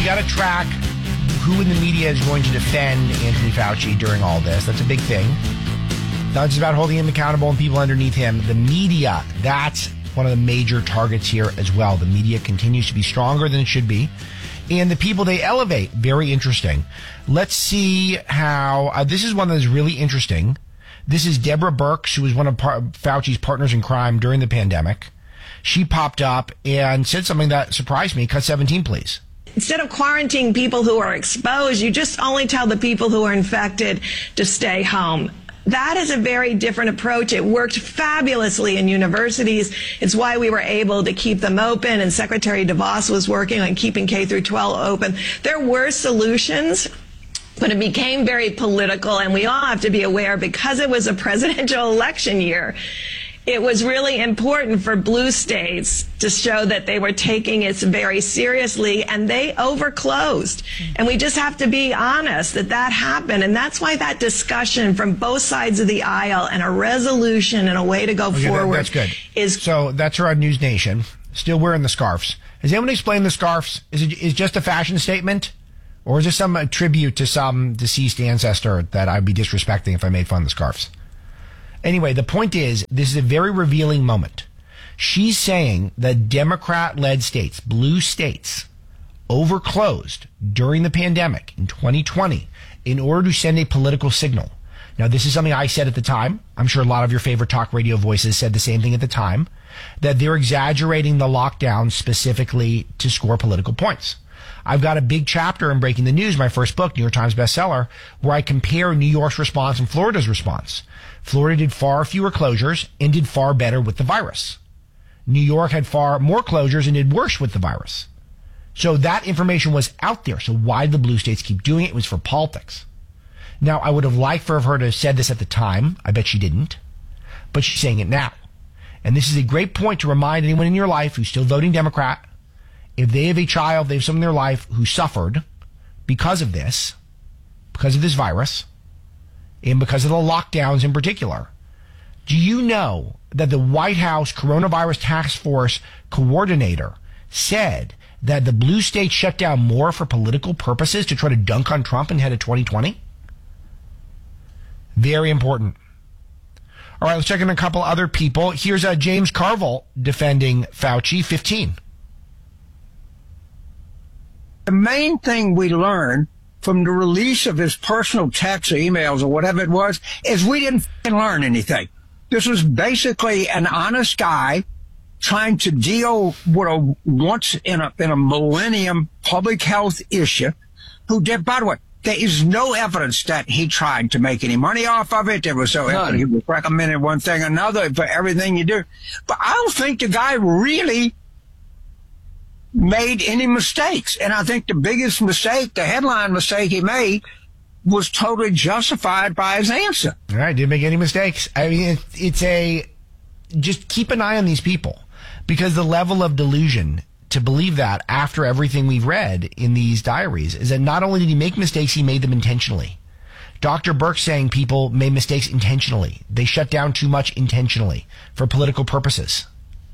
got to track who in the media is going to defend Anthony Fauci during all this. That's a big thing. Not just about holding him accountable and people underneath him. The media, that's one of the major targets here as well. The media continues to be stronger than it should be. And the people they elevate, very interesting. Let's see how, this is one that is really interesting. This is Deborah Birx, who was one of Fauci's partners in crime during the pandemic. She popped up and said something that surprised me. Cut 17, please. Instead of quarantining people who are exposed, you just only tell the people who are infected to stay home. That is a very different approach. It worked fabulously in universities. It's why we were able to keep them open, and Secretary DeVos was working on keeping K through 12 open. There were solutions, but it became very political, and we all have to be aware, because it was a presidential election year, it was really important for blue states to show that they were taking it very seriously, and they overclosed. And we just have to be honest that happened. And that's why that discussion from both sides of the aisle and a resolution and a way to go forward that's good. Is. So that's her on News Nation, still wearing the scarves. Has anyone explained the scarves? Is it just a fashion statement? Or is this some tribute to some deceased ancestor that I'd be disrespecting if I made fun of the scarves? Anyway, the point is, this is a very revealing moment. She's saying that Democrat-led states, blue states, overclosed during the pandemic in 2020 in order to send a political signal. Now, this is something I said at the time. I'm sure a lot of your favorite talk radio voices said the same thing at the time, that they're exaggerating the lockdown specifically to score political points. I've got a big chapter in Breaking the News, my first book, New York Times bestseller, where I compare New York's response and Florida's response. Florida did far fewer closures and did far better with the virus. New York had far more closures and did worse with the virus. So that information was out there. So why did the blue states keep doing it? It was for politics. Now, I would have liked for her to have said this at the time. I bet she didn't. But she's saying it now. And this is a great point to remind anyone in your life who's still voting Democrat, if they have a child, they have someone in their life who suffered because of this virus, and because of the lockdowns in particular. Do you know that the White House Coronavirus Task Force coordinator said that the blue states shut down more for political purposes to try to dunk on Trump ahead of 2020? Very important. All right, let's check in a couple other people. Here's James Carville defending Fauci, 15. The main thing we learned from the release of his personal texts or emails or whatever it was is we didn't learn anything. This was basically an honest guy trying to deal with a once in a millennium public health issue who did, by the way, there is no evidence that he tried to make any money off of it. There was no evidence. He was recommending one thing or another for everything you do. But I don't think the guy really made any mistakes. And I think the biggest mistake, the headline mistake he made, was totally justified by his answer. All right, didn't make any mistakes. I mean, just keep an eye on these people, because the level of delusion to believe that after everything we've read in these diaries is that not only did he make mistakes, he made them intentionally. Dr. Birx saying people made mistakes intentionally. They shut down too much intentionally for political purposes.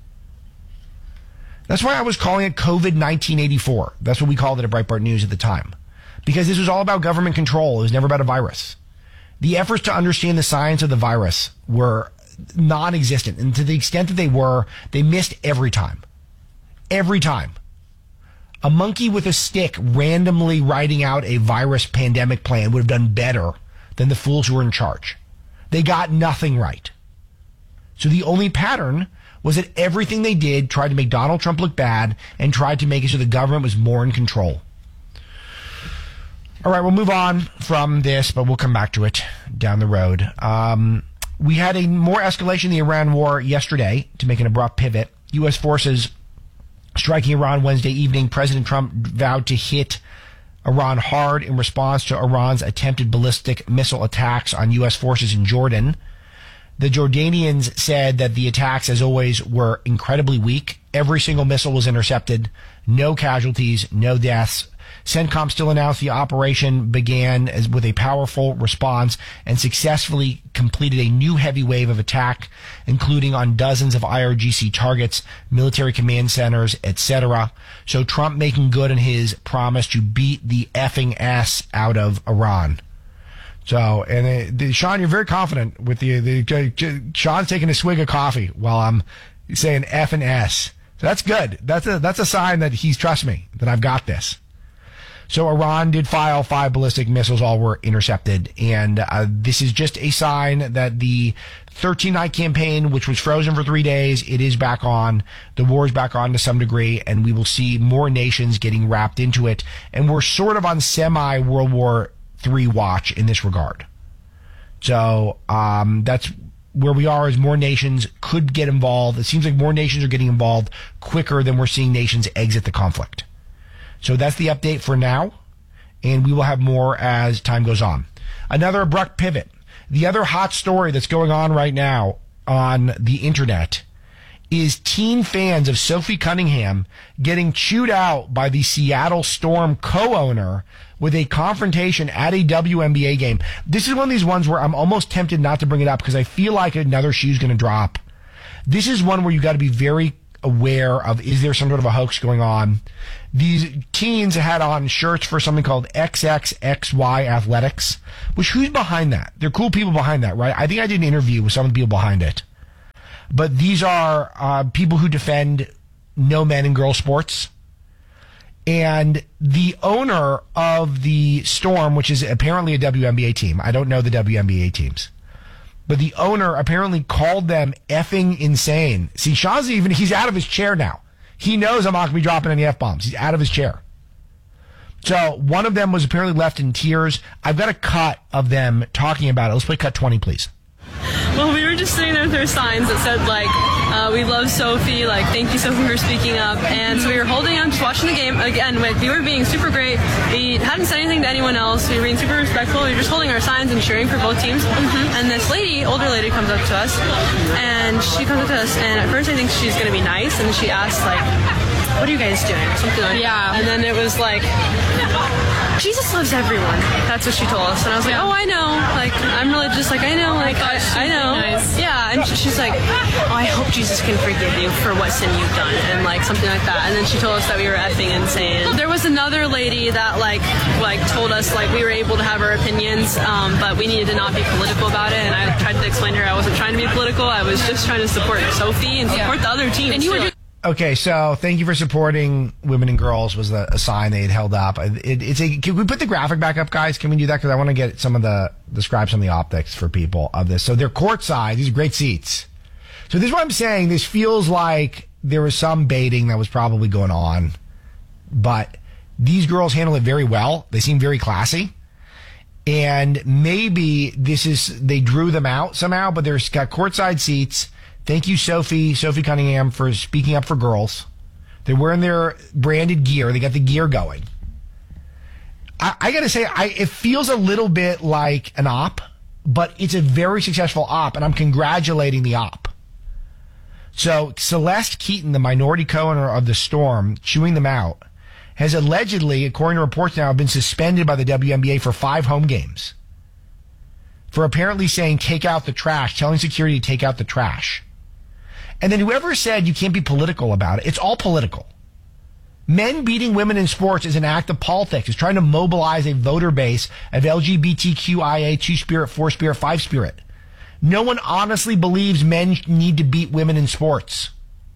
That's why I was calling it COVID-1984. That's what we called it at Breitbart News at the time. Because this was all about government control. It was never about a virus. The efforts to understand the science of the virus were non-existent. And to the extent that they were, they missed every time. Every time. A monkey with a stick randomly writing out a virus pandemic plan would have done better than the fools who were in charge. They got nothing right. So the only pattern was that everything they did tried to make Donald Trump look bad and tried to make it so the government was more in control. All right, we'll move on from this, but we'll come back to it down the road. We had a more escalation in the Iran war yesterday to make an abrupt pivot. U.S. forces striking Iran Wednesday evening. President Trump vowed to hit Iran hard in response to Iran's attempted ballistic missile attacks on U.S. forces in Jordan. The Jordanians said that the attacks, as always, were incredibly weak. Every single missile was intercepted. No casualties, no deaths. CENTCOM still announced the operation began with a powerful response and successfully completed a new heavy wave of attack, including on dozens of IRGC targets, military command centers, etc. So Trump making good on his promise to beat the effing S out of Iran. So, and Sean, you're very confident with Sean's taking a swig of coffee while I'm saying F and S. So that's good. That's a sign that he's trust me, that I've got this. So Iran did file 5 ballistic missiles, all were intercepted. And this is just a sign that the 13-night campaign, which was frozen for 3 days, it is back on. The war is back on to some degree, and we will see more nations getting wrapped into it. And we're sort of on semi-World War III watch in this regard. So that's where we are, as more nations could get involved. It seems like more nations are getting involved quicker than we're seeing nations exit the conflict. So that's the update for now, and we will have more as time goes on. Another abrupt pivot. The other hot story that's going on right now on the internet is teen fans of Sophie Cunningham getting chewed out by the Seattle Storm co-owner with a confrontation at a WNBA game. This is one of these ones where I'm almost tempted not to bring it up because I feel like another shoe's going to drop. This is one where you got to be very aware of, is there some sort of a hoax going on? These teens had on shirts for something called XXXY Athletics, which who's behind that? There are cool people behind that, right? I think I did an interview with some of the people behind it. But these are people who defend no men and girl sports. And the owner of the Storm, which is apparently a WNBA team, I don't know the WNBA teams, but the owner apparently called them effing insane. See, Sean's he's out of his chair now. He knows I'm not going to be dropping any F-bombs. He's out of his chair. So one of them was apparently left in tears. I've got a cut of them talking about it. Let's play cut 20, please. Well, we were just sitting there with our signs that said, like, we love Sophie, like, thank you, Sophie, for speaking up. And so we were holding on, just watching the game. Again, we were being super great. We hadn't said anything to anyone else. We were being super respectful. We were just holding our signs and cheering for both teams. And this lady, older lady, comes up to us. And she comes up to us, and at first I think she's going to be nice. And then she asks, like, what are you guys doing? Something like that. And then it was like, Jesus loves everyone. That's what she told us. And I was like, oh, I know. Like, I'm religious. Like, I know. Like, I know. Nice. Yeah. And she's like, oh, I hope Jesus can forgive you for what sin you've done. And, like, something like that. And then she told us that we were effing insane. There was another lady that, like told us, like, we were able to have our opinions, but we needed to not be political about it. And I tried to explain to her I wasn't trying to be political. I was just trying to support Sophie and support the other teams. And you were Okay, so thank you for supporting women and girls was a sign they had held up. Can we put the graphic back up, guys? Can we do that? Because I want to get some of describe some of the optics for people of this. So they're courtside. These are great seats. So this is what I'm saying. This feels like there was some baiting that was probably going on, but these girls handle it very well. They seem very classy. And maybe they drew them out somehow, but there's got courtside seats. Thank you, Sophie Cunningham, for speaking up for girls. They're wearing their branded gear. They got the gear going. I got to say, it feels a little bit like an op, but it's a very successful op, and I'm congratulating the op. So Celeste Keaton, the minority co-owner of the Storm, chewing them out, has allegedly, according to reports now, been suspended by the WNBA for 5 home games for apparently saying, take out the trash, telling security to take out the trash. And then whoever said you can't be political about it, it's all political. Men beating women in sports is an act of politics. It's trying to mobilize a voter base of LGBTQIA 2-spirit, 4-spirit, 5-spirit. No one honestly believes men need to beat women in sports.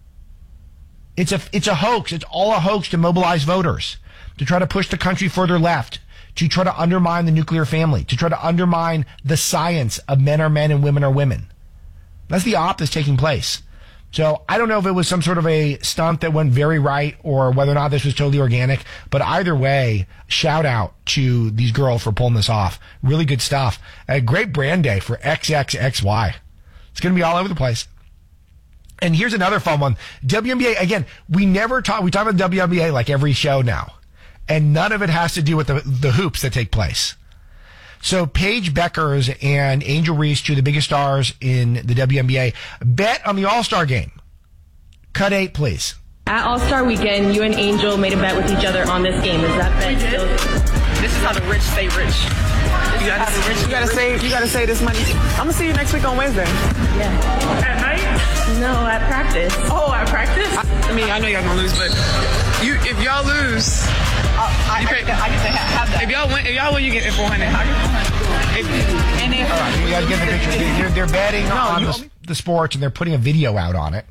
It's a hoax. It's all a hoax to mobilize voters, to try to push the country further left, to try to undermine the nuclear family, to try to undermine the science of men are men and women are women. That's the op that's taking place. So I don't know if it was some sort of a stunt that went very right or whether or not this was totally organic, but either way, shout out to these girls for pulling this off. Really good stuff. A great brand day for XXXY. It's going to be all over the place. And here's another fun one. WNBA, again, we talk about WNBA like every show now, and none of it has to do with the hoops that take place. So Paige Beckers and Angel Reese, two of the biggest stars in the WNBA, bet on the All-Star game. Cut 8, please. At All-Star Weekend, you and Angel made a bet with each other on this game. Is that bet still? This is how the rich stay rich. You gotta save this money. I'm gonna see you next week on Wednesday. Yeah. At night? No, at practice. Oh, at practice? I know y'all gonna lose, but if y'all lose, I get to have that. If y'all win, you get 400. You gotta get the picture. They're betting on the sports, and they're putting a video out on it.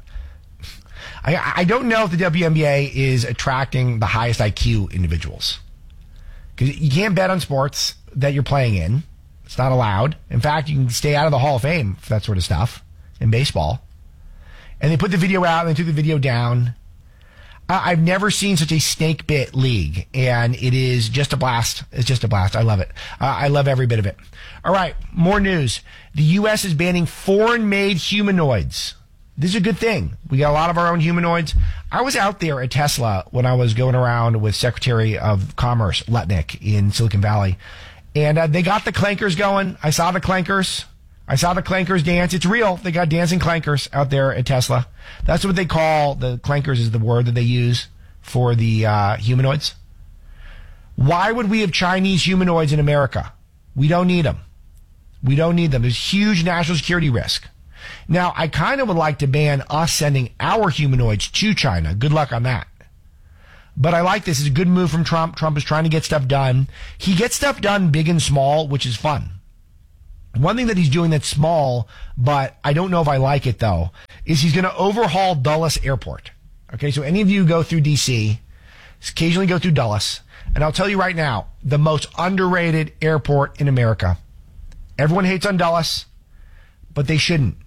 I don't know if the WNBA is attracting the highest IQ individuals. Because you can't bet on sports that you're playing in. It's not allowed. In fact, you can stay out of the Hall of Fame for that sort of stuff in baseball. And they put the video out and they took the video down. I've never seen such a snake bit league, and it is just a blast. It's just a blast. I love it. I love every bit of it. All right, more news. The U.S. is banning foreign-made humanoids. This is a good thing. We got a lot of our own humanoids. I was out there at Tesla when I was going around with Secretary of Commerce Letnick in Silicon Valley. And they got the clankers going. I saw the clankers. I saw the clankers dance. It's real. They got dancing clankers out there at Tesla. That's what they call the clankers, is the word that they use for the humanoids. Why would we have Chinese humanoids in America? We don't need them. We don't need them. There's huge national security risk. Now, I kind of would like to ban us sending our humanoids to China. Good luck on that. But I like this. It's a good move from Trump. Trump is trying to get stuff done. He gets stuff done big and small, which is fun. One thing that he's doing that's small, but I don't know if I like it, though, is he's going to overhaul Dulles Airport. Okay, so any of you go through D.C., occasionally go through Dulles, and I'll tell you right now, the most underrated airport in America. Everyone hates on Dulles, but they shouldn't.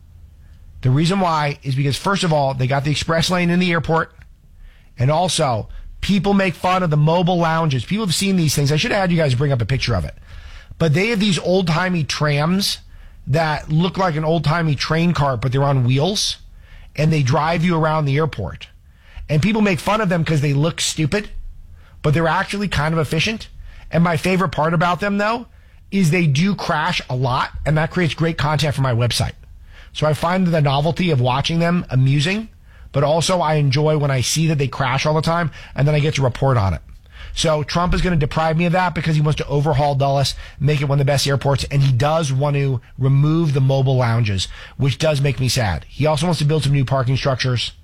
The reason why is because, first of all, they got the express lane in the airport, and also, people make fun of the mobile lounges. People have seen these things. I should have had you guys bring up a picture of it. But they have these old-timey trams that look like an old-timey train cart, but they're on wheels, and they drive you around the airport. And people make fun of them because they look stupid, but they're actually kind of efficient. And my favorite part about them, though, is they do crash a lot, and that creates great content for my website. So I find the novelty of watching them amusing, but also I enjoy when I see that they crash all the time, and then I get to report on it. So Trump is going to deprive me of that because he wants to overhaul Dulles, make it one of the best airports, and he does want to remove the mobile lounges, which does make me sad. He also wants to build some new parking structures.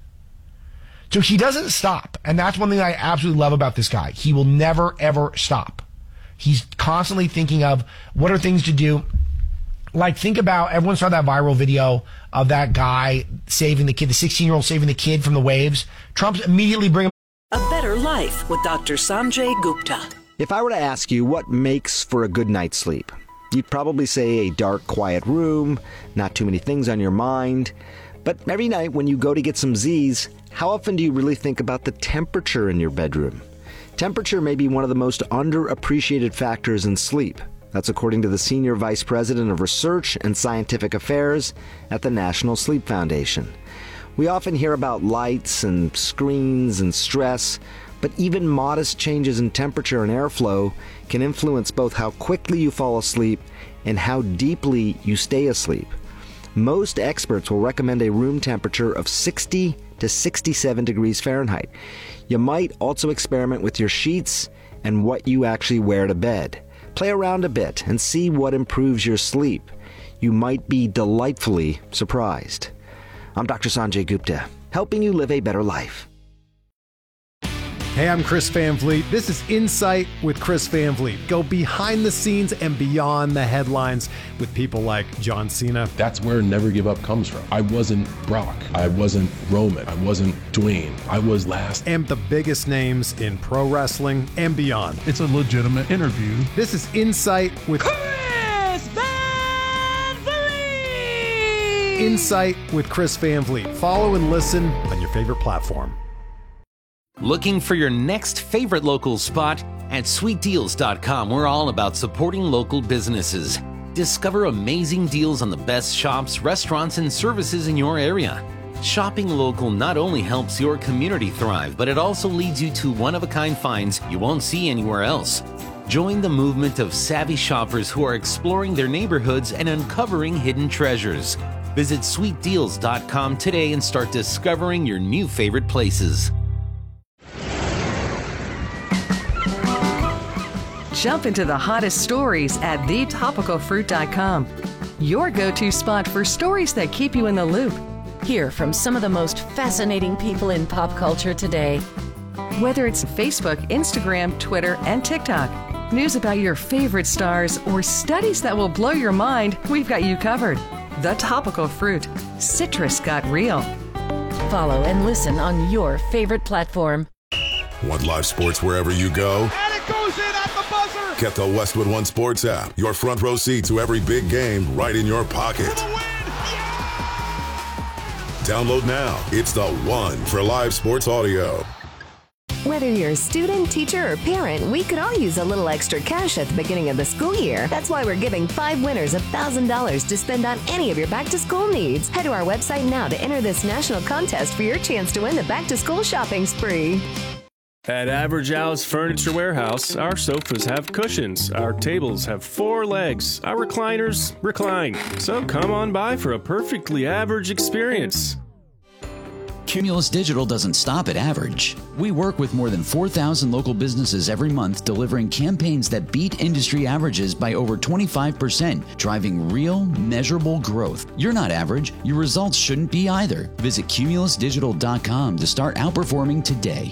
So he doesn't stop, and that's one thing I absolutely love about this guy. He will never, ever stop. He's constantly thinking of what are things to do. Like, think about, everyone saw that viral video of that guy saving the kid, the 16-year-old saving the kid from the waves. Trump's immediately bringing A Better Life with Dr. Sanjay Gupta. If I were to ask you what makes for a good night's sleep, you'd probably say a dark, quiet room, not too many things on your mind. But every night when you go to get some Z's, how often do you really think about the temperature in your bedroom? Temperature may be one of the most underappreciated factors in sleep. That's according to the Senior Vice President of Research and Scientific Affairs at the National Sleep Foundation. We often hear about lights and screens and stress, but even modest changes in temperature and airflow can influence both how quickly you fall asleep and how deeply you stay asleep. Most experts will recommend a room temperature of 60 to 67 degrees Fahrenheit. You might also experiment with your sheets and what you actually wear to bed. Play around a bit and see what improves your sleep. You might be delightfully surprised. I'm Dr. Sanjay Gupta, helping you live a better life. Hey, I'm Chris Van Vliet. This is Insight with Chris Van Vliet. Go behind the scenes and beyond the headlines with people like John Cena. That's where Never Give Up comes from. I wasn't Brock. I wasn't Roman. I wasn't Dwayne. I was last. And the biggest names in pro wrestling and beyond. It's a legitimate interview. This is Insight with Chris Van Vliet. Insight with Chris Van Vliet. Follow and listen on your favorite platform. Looking for your next favorite local spot? At sweetdeals.com, we're all about supporting local businesses. Discover amazing deals on the best shops, restaurants, and services in your area. Shopping local not only helps your community thrive, but it also leads you to one-of-a-kind finds you won't see anywhere else. Join the movement of savvy shoppers who are exploring their neighborhoods and uncovering hidden treasures. Visit sweetdeals.com today and start discovering your new favorite places. Jump into the hottest stories at thetopicalfruit.com. Your go-to spot for stories that keep you in the loop. Hear from some of the most fascinating people in pop culture today. Whether it's Facebook, Instagram, Twitter, and TikTok, news about your favorite stars, or studies that will blow your mind, we've got you covered. The Topical Fruit. Citrus got real. Follow and listen on your favorite platform. Want live sports wherever you go? And it goes in at the buzzer. Get the Westwood One Sports app. Your front row seat to every big game right in your pocket. Download now. It's the one for live sports audio. Whether you're a student, teacher, or parent, we could all use a little extra cash at the beginning of the school year. That's why we're giving 5 winners $1,000 to spend on any of your back-to-school needs. Head to our website now to enter this national contest for your chance to win the back-to-school shopping spree. At Average Al's Furniture Warehouse, our sofas have cushions, our tables have 4 legs, our recliners recline. So come on by for a perfectly average experience. Cumulus Digital doesn't stop at average. We work with more than 4,000 local businesses every month, delivering campaigns that beat industry averages by over 25%, driving real, measurable growth. You're not average. Your results shouldn't be either. Visit cumulusdigital.com to start outperforming today.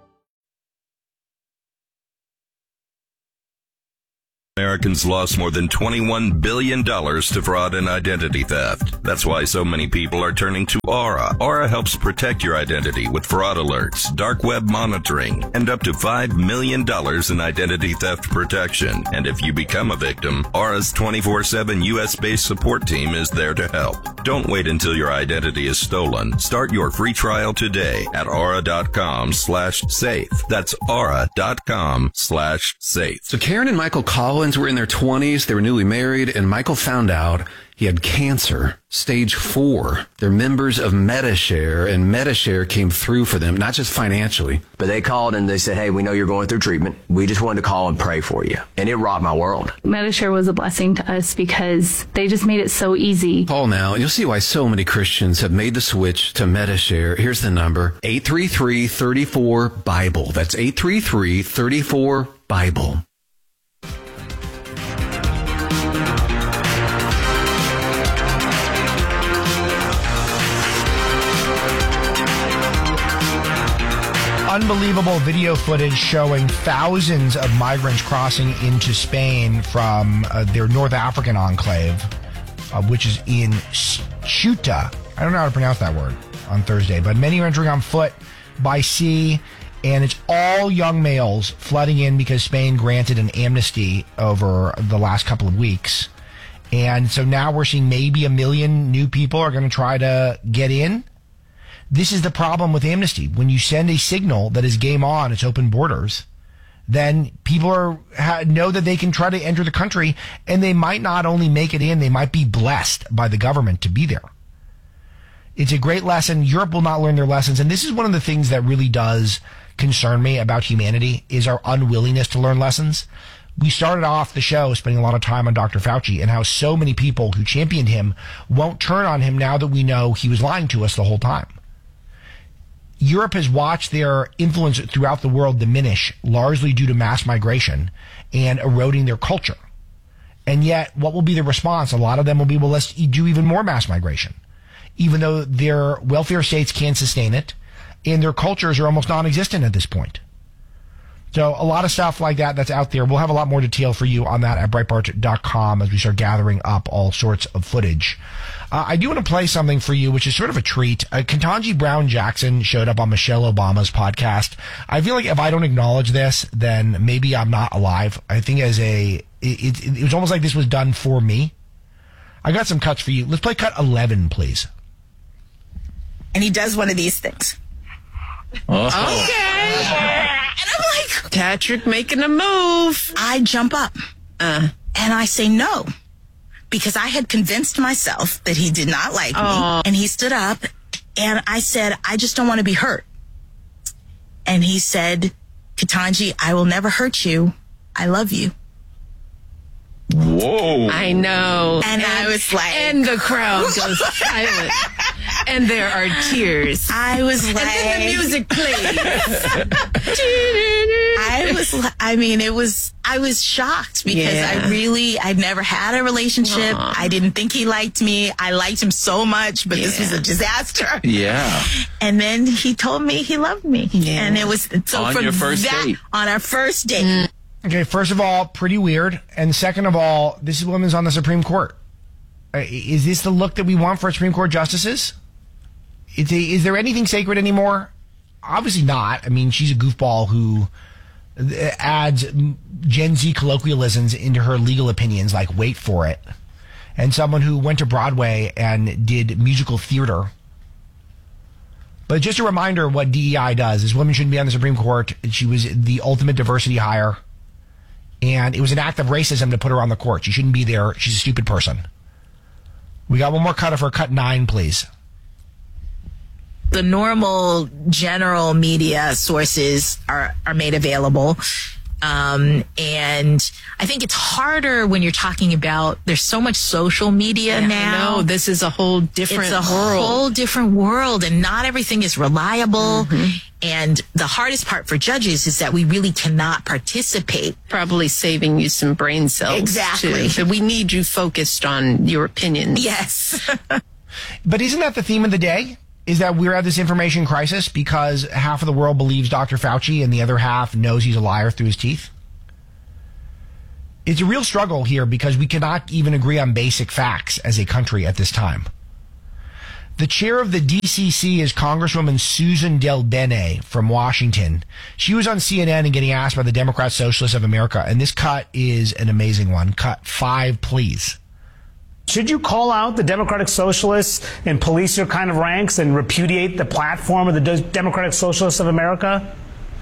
Americans lost more than $21 billion to fraud and identity theft. That's why so many people are turning to Aura. Aura helps protect your identity with fraud alerts, dark web monitoring, and up to $5 million in identity theft protection. And if you become a victim, Aura's 24/7 U.S.-based support team is there to help. Don't wait until your identity is stolen. Start your free trial today at aura.com/safe. That's aura.com/safe. So Karen and Michael Collins were in their 20s. They were newly married, and Michael found out he had cancer, stage 4. They're members of Medi-Share, and Medi-Share came through for them, not just financially. But they called and they said, hey, we know you're going through treatment. We just wanted to call and pray for you. And it rocked my world. Medi-Share was a blessing to us because they just made it so easy. Call now, and you'll see why so many Christians have made the switch to Medi-Share. Here's the number, 833-34-BIBLE. That's 833-34-BIBLE. Unbelievable video footage showing thousands of migrants crossing into Spain from their North African enclave, which is in Ceuta. I don't know how to pronounce that word on Thursday, but many are entering on foot by sea, and it's all young males flooding in because Spain granted an amnesty over the last couple of weeks. And so now we're seeing maybe 1 million new people are going to try to get in. This is the problem with amnesty. When you send a signal that is game on, it's open borders, then people know that they can try to enter the country, and they might not only make it in, they might be blessed by the government to be there. It's a great lesson. Europe will not learn their lessons, and this is one of the things that really does concern me about humanity, is our unwillingness to learn lessons. We started off the show spending a lot of time on Dr. Fauci and how so many people who championed him won't turn on him now that we know he was lying to us the whole time. Europe has watched their influence throughout the world diminish, largely due to mass migration and eroding their culture. And yet, what will be the response? A lot of them will be, well, let's do even more mass migration, even though their welfare states can't sustain it, and their cultures are almost non-existent at this point. So a lot of stuff like that that's out there. We'll have a lot more detail for you on that at Breitbart.com as we start gathering up all sorts of footage. I do want to play something for you, which is sort of a treat. Ketanji Brown Jackson showed up on Michelle Obama's podcast. I feel like if I don't acknowledge this, then maybe I'm not alive. I think it was almost like this was done for me. I got some cuts for you. Let's play cut 11, please. And he does one of these things. Oh. Okay. And I'm like, Patrick making a move. I jump up and I say no, because I had convinced myself that he did not like me. And he stood up and I said, I just don't want to be hurt. And he said, Ketanji, I will never hurt you. I love you. Whoa. I know. And I was like... And the crowd goes silent. And there are tears. I was like... And then the music plays. I was shocked because I'd never had a relationship. Aww. I didn't think he liked me. I liked him so much, but this was a disaster. Yeah. And then he told me he loved me. Yeah. And it was... So on your first date. On our first date. Okay, first of all, pretty weird. And second of all, this woman's on the Supreme Court. Is this the look that we want for Supreme Court justices? Is there anything sacred anymore? Obviously not. I mean, she's a goofball who adds Gen Z colloquialisms into her legal opinions, like wait for it. And someone who went to Broadway and did musical theater. But just a reminder what DEI does. This woman shouldn't be on the Supreme Court. She was the ultimate diversity hire. And it was an act of racism to put her on the court. She shouldn't be there. She's a stupid person. We got one more cut of her. Cut 9, please. The normal general media sources are made available. And I think it's harder when you're talking about, there's so much social media now. No, this is a whole different world. It's a whole different world, and not everything is reliable. Mm-hmm. And the hardest part for judges is that we really cannot participate. Probably saving you some brain cells. Exactly. Too. But we need you focused on your opinions. Yes. But isn't that the theme of the day? Is that we're at this information crisis because half of the world believes Dr. Fauci and the other half knows he's a liar through his teeth? It's a real struggle here because we cannot even agree on basic facts as a country at this time. The chair of the DCC is Congresswoman Susan DelBene from Washington. She was on CNN and getting asked by the Democrat Socialists of America, and this cut is an amazing one. Cut 5, please. Should you call out the Democratic Socialists and police your kind of ranks and repudiate the platform of the Democratic Socialists of America?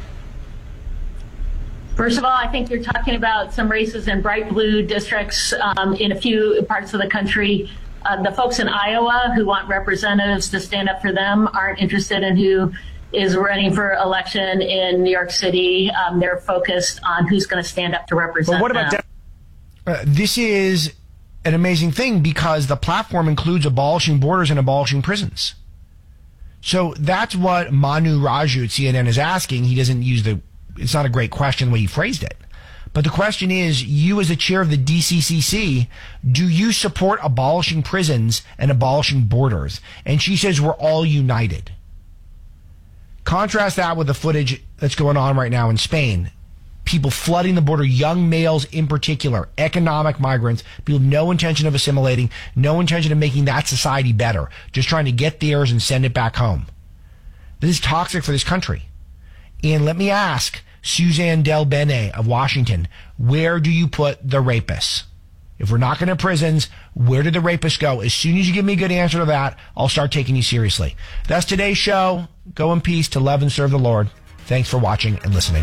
First of all, I think you're talking about some races in bright blue districts in a few parts of the country. The folks in Iowa who want representatives to stand up for them aren't interested in who is running for election in New York City. They're focused on who's going to stand up to represent them. This is an amazing thing because the platform includes abolishing borders and abolishing prisons. So that's what Manu Raju at CNN is asking. He doesn't use it's not a great question the way he phrased it. But the question is, you as the chair of the DCCC, do you support abolishing prisons and abolishing borders? And she says we're all united. Contrast that with the footage that's going on right now in Spain. People flooding the border, young males in particular, economic migrants, people with no intention of assimilating, no intention of making that society better, just trying to get theirs and send it back home. This is toxic for this country. And let me ask Suzanne DelBene of Washington, where do you put the rapists? If we're not going to prisons, where did the rapists go? As soon as you give me a good answer to that, I'll start taking you seriously. That's today's show. Go in peace to love and serve the Lord. Thanks for watching and listening.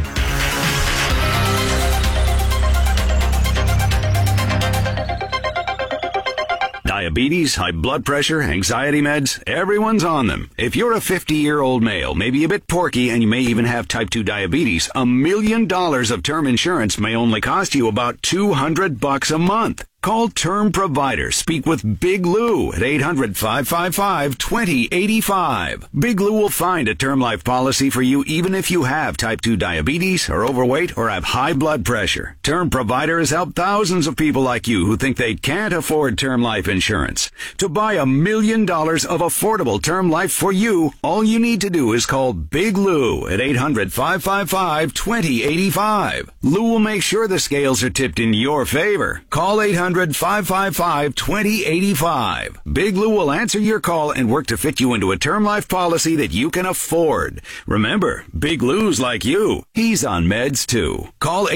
Diabetes, high blood pressure, anxiety meds, everyone's on them. If you're a 50-year-old male, maybe a bit porky, and you may even have type 2 diabetes, $1 million of term insurance may only cost you about $200 a month. Call Term Provider. Speak with Big Lou at 800-555-2085. Big Lou will find a term life policy for you even if you have type 2 diabetes, are overweight, or have high blood pressure. Term Provider has helped thousands of people like you who think they can't afford term life insurance. To buy $1 million of affordable term life for you, all you need to do is call Big Lou at 800-555-2085. Lou will make sure the scales are tipped in your favor. Call 800-555-2085. Big Lou will answer your call and work to fit you into a term life policy that you can afford. Remember, Big Lou's like you. He's on meds too. Call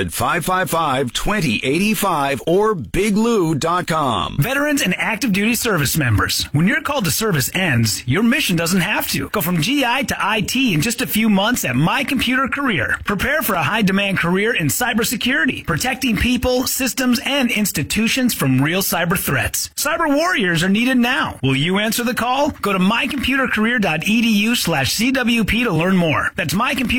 800-555-2085 or biglou.com. Veterans and active duty service members, when your call to service ends, your mission doesn't have to. Go from GI to IT in just a few months at My Computer Career. Prepare for a high-demand career in cybersecurity, protecting people, systems, and institutions institutions from real cyber threats. Cyber warriors are needed now. Will you answer the call? Go to mycomputercareer.edu/CWP to learn more. That's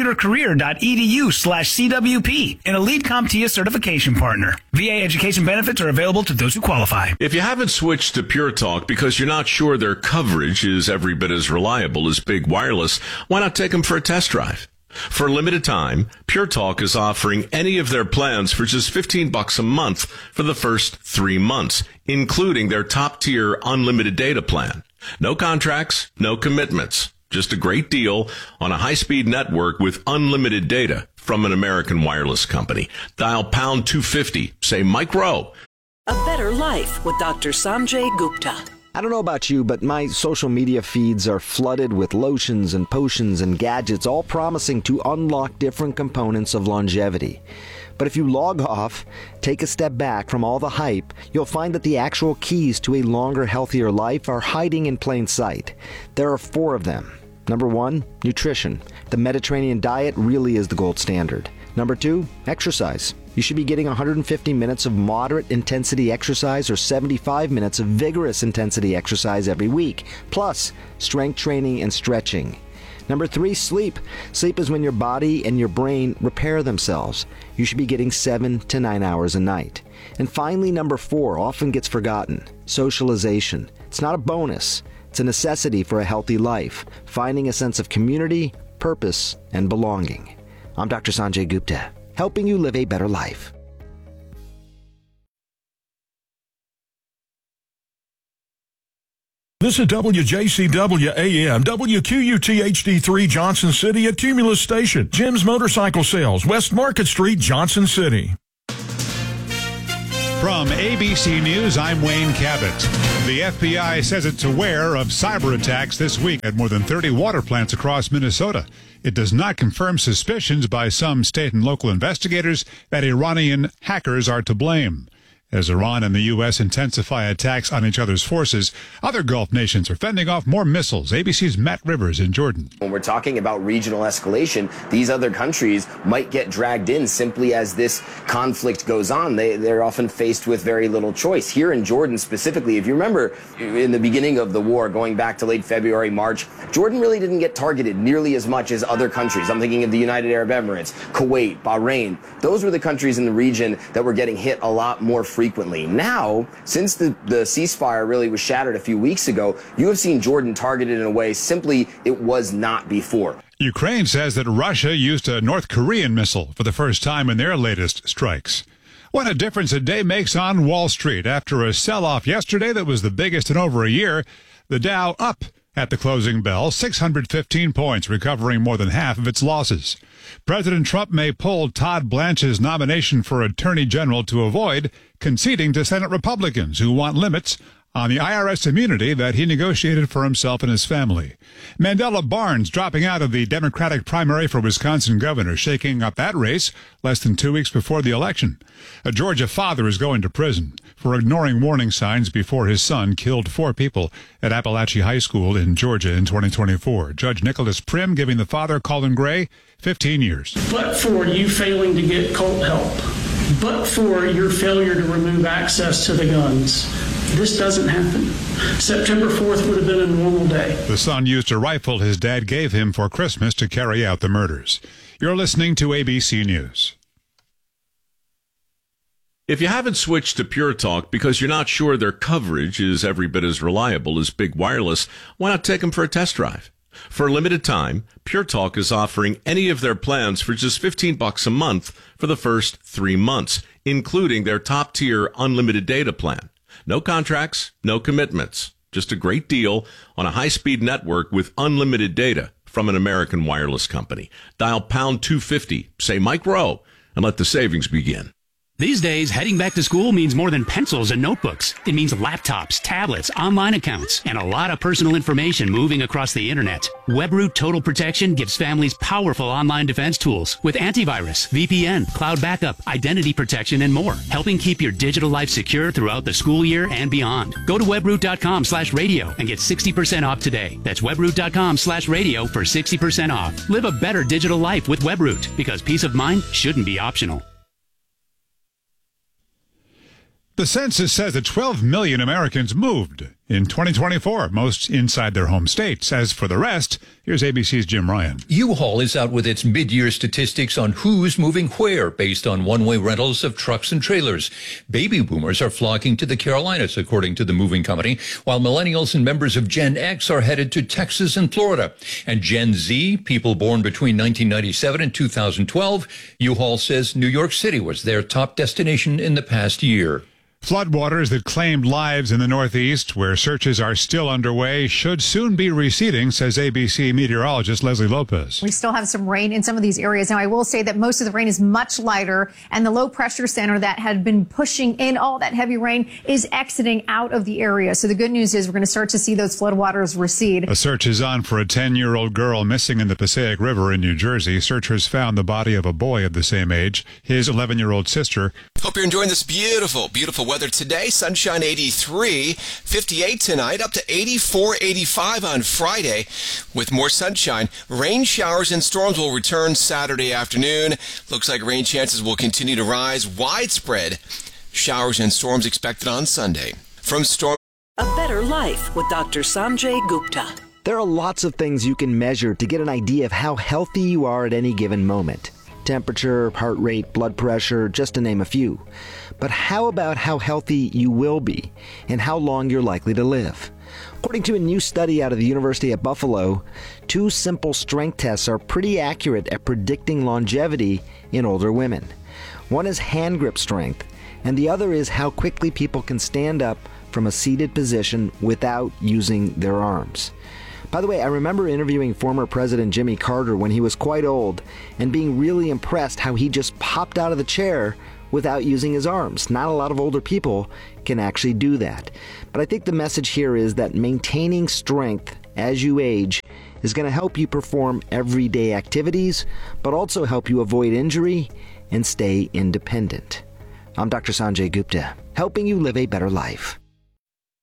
mycomputercareer.edu/CWP, an elite CompTIA certification partner. VA education benefits are available to those who qualify. If you haven't switched to Pure Talk because you're not sure their coverage is every bit as reliable as Big Wireless, why not take them for a test drive? For a limited time, Pure Talk is offering any of their plans for just $15 a month for the first 3 months, including their top-tier unlimited data plan. No contracts, no commitments. Just a great deal on a high-speed network with unlimited data from an American wireless company. Dial pound 250. Say Mike Rowe. A better life with Dr. Sanjay Gupta. I don't know about you, but my social media feeds are flooded with lotions and potions and gadgets, all promising to unlock different components of longevity. But if you log off, take a step back from all the hype, you'll find that the actual keys to a longer, healthier life are hiding in plain sight. There are 4 of them. Number 1, nutrition. The Mediterranean diet really is the gold standard. Number 2, exercise. You should be getting 150 minutes of moderate intensity exercise or 75 minutes of vigorous intensity exercise every week, plus strength training and stretching. Number 3, sleep. Sleep is when your body and your brain repair themselves. You should be getting 7 to 9 hours a night. And finally, number 4 often gets forgotten, socialization. It's not a bonus. It's a necessity for a healthy life, finding a sense of community, purpose, and belonging. I'm Dr. Sanjay Gupta, helping you live a better life. This is WJCW AM, WQUT HD3 Johnson City at Cumulus Station, Jim's Motorcycle Sales, West Market Street, Johnson City. From ABC News, I'm Wayne Cabot. The FBI says it's aware of cyber attacks this week at more than 30 water plants across Minnesota. It does not confirm suspicions by some state and local investigators that Iranian hackers are to blame. As Iran and the U.S. intensify attacks on each other's forces, other Gulf nations are fending off more missiles. ABC's Matt Rivers in Jordan. When we're talking about regional escalation, these other countries might get dragged in simply as this conflict goes on. They're often faced with very little choice. Here in Jordan specifically, if you remember in the beginning of the war, going back to late February, March, Jordan really didn't get targeted nearly as much as other countries. I'm thinking of the United Arab Emirates, Kuwait, Bahrain. Those were the countries in the region that were getting hit a lot more frequently. Now, since the ceasefire really was shattered a few weeks ago, you have seen Jordan targeted in a way simply it was not before. Ukraine says that Russia used a North Korean missile for the first time in their latest strikes. What a difference a day makes on Wall Street. After a sell-off yesterday that was the biggest in over a year, the Dow up at the closing bell, 615 points, recovering more than half of its losses. President Trump may pull Todd Blanche's nomination for Attorney General to avoid conceding to Senate Republicans who want limits on the IRS immunity that he negotiated for himself and his family. Mandela Barnes dropping out of the Democratic primary for Wisconsin governor, shaking up that race less than 2 weeks before the election. A Georgia father is going to prison for ignoring warning signs before his son killed 4 people at Appalachia High School in Georgia in 2024. Judge Nicholas Prim giving the father, Colin Gray, 15 years. But for you failing to get cult help, but for your failure to remove access to the guns, this doesn't happen. September 4th would have been a normal day. The son used a rifle his dad gave him for Christmas to carry out the murders. You're listening to ABC News. If you haven't switched to Pure Talk because you're not sure their coverage is every bit as reliable as Big Wireless, why not take them for a test drive? For a limited time, Pure Talk is offering any of their plans for just $15 a month for the first 3 months, including their top-tier unlimited data plan. No contracts, no commitments. Just a great deal on a high-speed network with unlimited data from an American wireless company. Dial pound 250, say Mike Rowe, and let the savings begin. These days, heading back to school means more than pencils and notebooks. It means laptops, tablets, online accounts, and a lot of personal information moving across the internet. WebRoot Total Protection gives families powerful online defense tools with antivirus, VPN, cloud backup, identity protection, and more, helping keep your digital life secure throughout the school year and beyond. Go to webroot.com/radio and get 60% off today. That's webroot.com/radio for 60% off. Live a better digital life with WebRoot, because peace of mind shouldn't be optional. The census says that 12 million Americans moved in 2024, most inside their home states. As for the rest, here's ABC's Jim Ryan. U-Haul is out with its mid-year statistics on who's moving where based on one-way rentals of trucks and trailers. Baby boomers are flocking to the Carolinas, according to the moving company, while millennials and members of Gen X are headed to Texas and Florida. And Gen Z, people born between 1997 and 2012, U-Haul says New York City was their top destination in the past year. Floodwaters that claimed lives in the Northeast, where searches are still underway, should soon be receding, says ABC meteorologist Leslie Lopez. We still have some rain in some of these areas. Now, I will say that most of the rain is much lighter, and the low pressure center that had been pushing in all that heavy rain is exiting out of the area. So the good news is we're going to start to see those floodwaters recede. A search is on for a 10-year-old girl missing in the Passaic River in New Jersey. Searchers found the body of a boy of the same age, his 11-year-old sister. Hope you're enjoying this beautiful weather today. Sunshine 83, 58 tonight, up to 84, 85 on Friday with more sunshine. Rain showers and storms will return Saturday afternoon. Looks like rain chances will continue to rise. Widespread showers and storms expected on Sunday. From storm. A Better Life with Dr. Sanjay Gupta. There are lots of things you can measure to get an idea of how healthy you are at any given moment. Temperature, heart rate, blood pressure, just to name a few. But how about how healthy you will be and how long you're likely to live? According to a new study out of the University of Buffalo, 2 simple strength tests are pretty accurate at predicting longevity in older women. One is hand grip strength, and the other is how quickly people can stand up from a seated position without using their arms. By the way, I remember interviewing former President Jimmy Carter when he was quite old and being really impressed how he just popped out of the chair without using his arms. Not a lot of older people can actually do that. But I think the message here is that maintaining strength as you age is going to help you perform everyday activities, but also help you avoid injury and stay independent. I'm Dr. Sanjay Gupta, helping you live a better life.